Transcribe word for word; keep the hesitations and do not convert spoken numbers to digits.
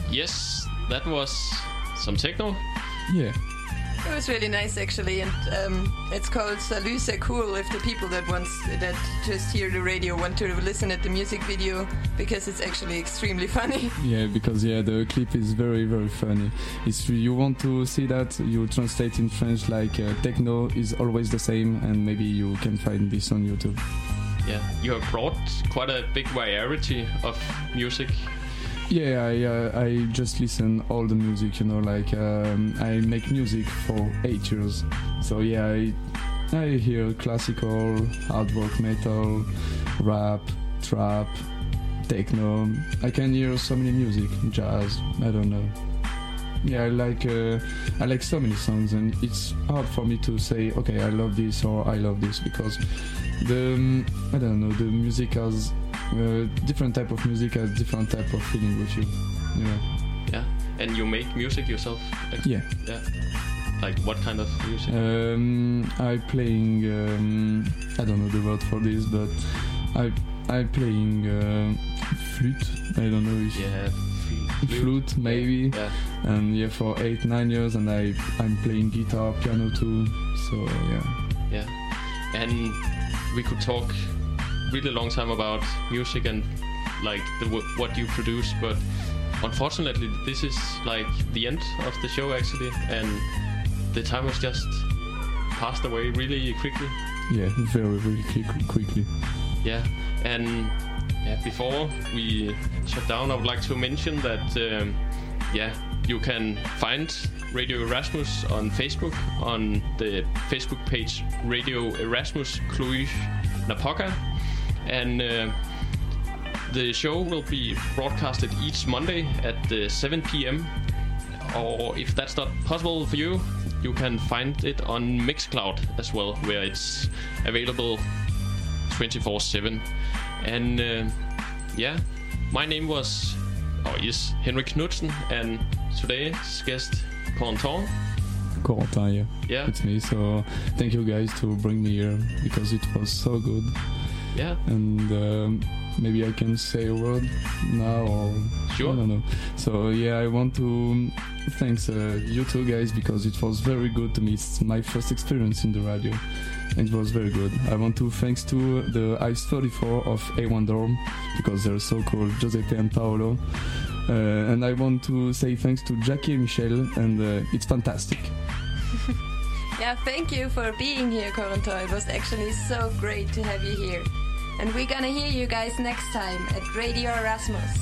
Yes, that was some techno. Yeah. It was really nice, actually, and um, it's called Salut c'est cool. If the people that wants that just hear the radio want to listen at the music video, because it's actually extremely funny. Yeah, because yeah, the clip is very very funny. If you want to see that, you translate in French like uh, techno is always the same, and maybe you can find this on YouTube. Yeah, you have brought quite a big variety of music. Yeah, I uh, I just listen all the music, you know, like um, I make music for eight years. So yeah, I I hear classical, hard rock, metal, rap, trap, techno. I can hear so many music, jazz. I don't know. Yeah, I like uh, I like so many songs, and it's hard for me to say, okay, I love this or I love this, because the um, I don't know, the music has. Uh, different type of music has different type of feeling with you. Yeah. Yeah. And you make music yourself? Like, yeah. Yeah. Like what kind of music? Um, I playing. Um, I don't know the word for this, but I I playing uh, flute. I don't know if yeah. Flute, flute maybe. Yeah. And yeah, for eight nine years, and I I'm playing guitar, piano too. So yeah. Yeah. And we could talk really long time about music and like the, what you produce, but unfortunately this is like the end of the show actually, and the time has just passed away really quickly. Yeah, very very quick, quickly. Yeah, and yeah, before we shut down, I would like to mention that um, yeah, you can find Radio Erasmus on Facebook, on the Facebook page Radio Erasmus Cluj Napoca. And uh, the show will be broadcasted each Monday at uh, seven p.m. Or if that's not possible for you, you can find it on Mixcloud as well, where it's available twenty-four seven. And uh, yeah, my name was, or is, Henrik Knudsen, and today's guest, Corentin. Corentin, yeah. Yeah. It's me, so thank you guys to bring me here, because it was so good. Yeah. And um, maybe I can say a word now, or sure. I don't know. So yeah, I want to thanks uh, you two guys, because it was very good to me. It's my first experience in the radio, and it was very good. I want to thanks to the Ice thirty-four of A one Dorm, because they're so cool, Giuseppe and Paolo. Uh, and I want to say thanks to Jackie and Michel, and uh, it's fantastic. Yeah, thank you for being here, Corentin. It was actually so great to have you here. And we're gonna hear you guys next time at Radio Erasmus.